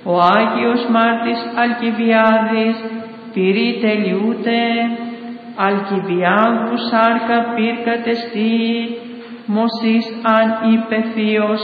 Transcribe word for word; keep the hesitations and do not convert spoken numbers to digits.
Ο Άγιος Μάρτης Αλκιβιάδης πυρή τελειούτε, Αλκιβιάδου σάρκα πυρκατεστή, μοσής αν είπε θείος